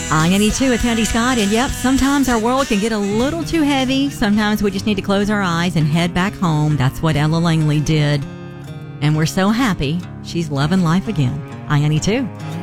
I am too with Tony Scott, and yep, sometimes our world can get a little too heavy. Sometimes we just need to close our eyes and head back home. That's what Ella Langley did. And we're so happy she's loving life again. I am too.